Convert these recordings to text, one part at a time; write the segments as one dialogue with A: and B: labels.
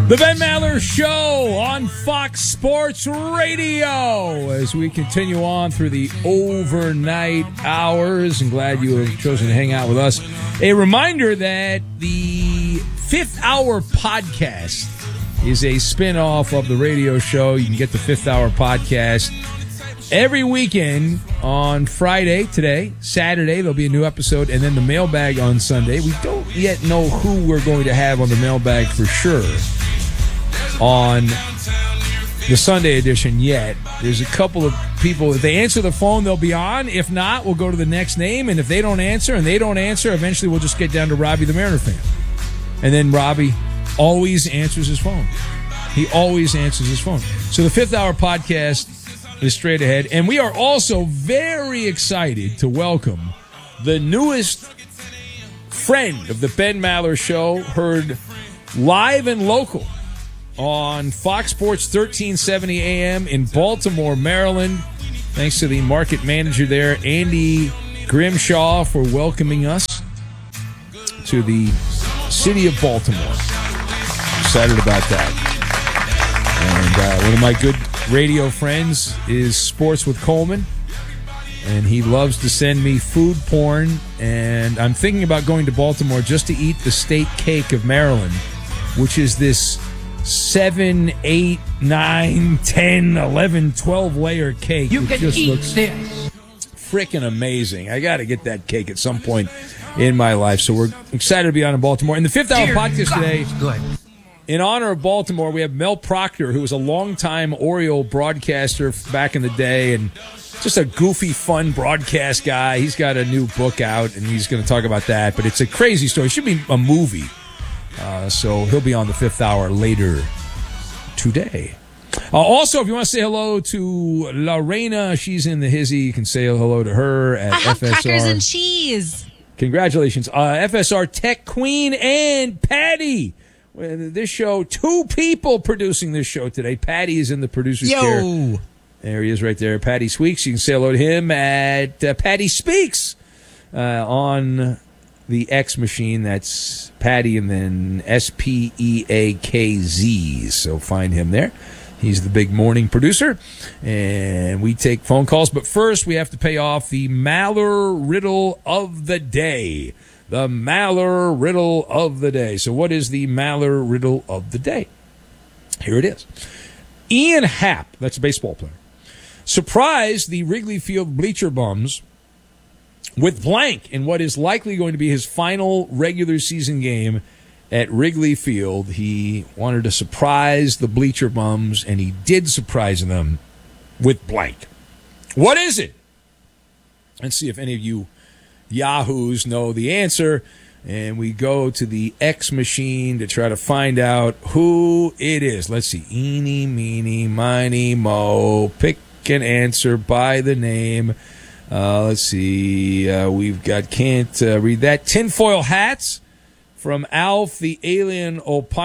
A: The Ben Maller Show on Fox Sports Radio as we continue on through the overnight hours, and glad you have chosen to hang out with us. A reminder that the Fifth Hour podcast is a spin-off of the radio show. You can get the Fifth Hour podcast every weekend on Friday, today, Saturday, there'll be a new episode, and then the mailbag on Sunday. We don't yet know who we're going to have on the mailbag for sure on the Sunday edition yet. There's a couple of people. If they answer the phone, they'll be on. If not, we'll go to the next name, and if they don't answer, eventually we'll just get down to Robbie the Mariner fan. And then Robbie always answers his phone. He always answers his phone. So the Fifth Hour podcast is straight ahead. And we are also very excited to welcome the newest friend of the Ben Maller Show, heard live and local on Fox Sports 1370 AM in Baltimore, Maryland. Thanks to the market manager there, Andy Grimshaw, for welcoming us to the city of Baltimore. Excited about that. And one of my good radio friends is Sports with Coleman, and he loves to send me food porn, and I'm thinking about going to Baltimore just to eat the state cake of Maryland, which is this 7, 8, 9, 10, 11, 12 layer cake.
B: You can eat this.
A: Freaking amazing. I got to get that cake at some point in my life. So we're excited to be on in Baltimore. In the Fifth Hour podcast today, in honor of Baltimore, we have Mel Proctor, who was a longtime Oriole broadcaster back in the day and just a goofy, fun broadcast guy. He's got a new book out, and he's going to talk about that. But it's a crazy story. It should be a movie. So he'll be on the Fifth Hour later today. Also, if you want to say hello to Lorena, she's in the hizzy. You can say hello to her at FSR.
C: I have crackers and cheese.
A: Congratulations. FSR Tech Queen and Patty. This show, 2 people producing this show today. Patty is in the producer's chair. There he is right there. Patty Speaks. You can say hello to him at Patty Speaks on the X machine. That's Patty and then SPEAKZ. So find him there. He's the big morning producer, and we take phone calls. But first, we have to pay off the Maller Riddle of the Day. The Maller Riddle of the Day. So what is the Maller Riddle of the Day? Here it is. Ian Happ, that's a baseball player, surprised the Wrigley Field bleacher bums with blank in what is likely going to be his final regular season game at Wrigley Field. He wanted to surprise the bleacher bums, and he did surprise them with blank. What is it? Let's see if any of you yahoos know the answer. And we go to the X machine to try to find out who it is. Let's see. Eeny, meeny, miny, mo. Pick an answer by the name. Let's see. We've got, can't read that. Tinfoil hats from Alf the Alien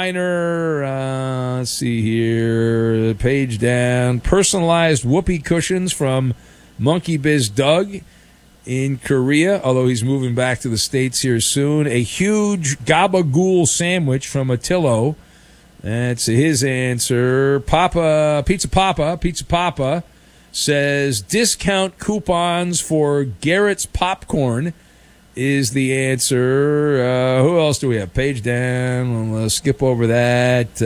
A: Opiner. Let's see here. Page down. Personalized whoopee cushions from Monkey Biz Doug in Korea, although he's moving back to the States here soon. A huge gabagool sandwich from Attillo. That's his answer. Pizza Papa says discount coupons for Garrett's Popcorn is the answer. Who else do we have? Page down. Let's skip over that.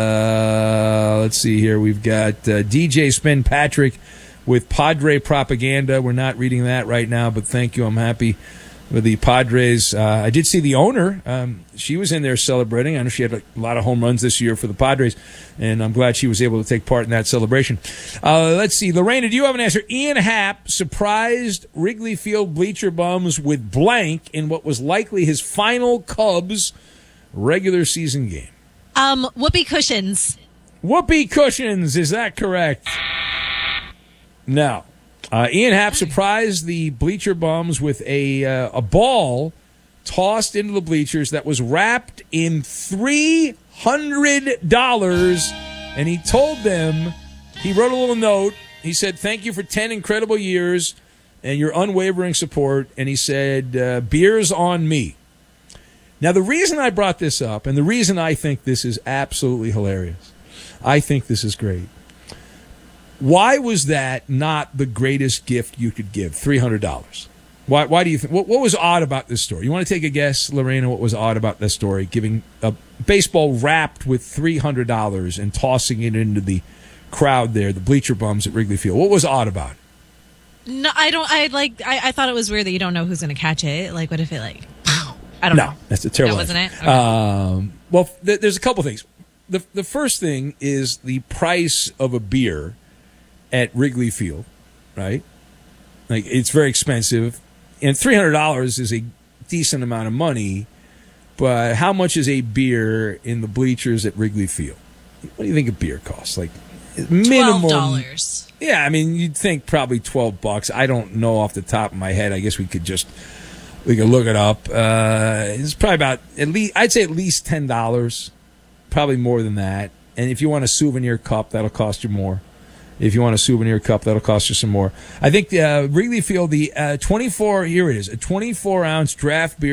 A: Let's see here. We've got DJ Spin Patrick with Padre Propaganda. We're not reading that right now, but thank you. I'm happy with the Padres. I did see the owner. She was in there celebrating. I know she had a lot of home runs this year for the Padres, and I'm glad she was able to take part in that celebration. Let's see. Lorena, do you have an answer? Ian Happ surprised Wrigley Field bleacher bums with blank in what was likely his final Cubs regular season game.
C: Whoopee cushions.
A: Whoopee cushions. Is that correct? No. Ian Happ surprised the bleacher bums with a ball tossed into the bleachers that was wrapped in $300. And he told them, he wrote a little note. He said, thank you for 10 incredible years and your unwavering support. And he said, beer's on me. Now, the reason I brought this up, and the reason I think this is absolutely hilarious, I think this is great. Why was that not the greatest gift you could give? $300. Why do you think? What was odd about this story? You want to take a guess, Lorena? What was odd about this story? Giving a baseball wrapped with $300 and tossing it into the crowd there, the bleacher bums at Wrigley Field. What was odd about it?
C: No, I don't. I thought it was weird that you don't know who's going to catch it. Like, what if it I don't know.
A: No, that's a terrible.
C: That wasn't it. Okay.
A: Well, there's a couple things. The first thing is the price of a beer at Wrigley Field, right? Like, it's very expensive. And $300 is a decent amount of money, but how much is a beer in the bleachers at Wrigley Field? What do you think a beer costs? Like, minimum
C: $12.
A: Yeah, I mean, you'd think probably $12. I don't know off the top of my head. I guess we could look it up. It's probably about I'd say at least $10, probably more than that. And if you want a souvenir cup, that'll cost you more. If you want a souvenir cup, that'll cost you some more. I think Wrigley Field, the 24, here it is, a 24-ounce draft beer